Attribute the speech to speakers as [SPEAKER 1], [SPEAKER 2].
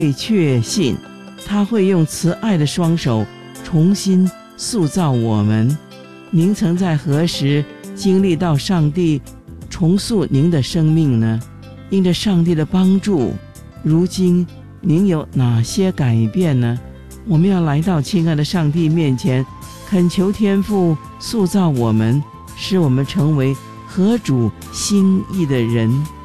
[SPEAKER 1] 确信他会用慈爱的双手重新塑造我们。您曾在何时经历到上帝重塑您的生命呢？因着上帝的帮助，如今您有哪些改变呢？我们要来到亲爱的上帝面前，恳求天父塑造我们，使我们成为合主心意的人。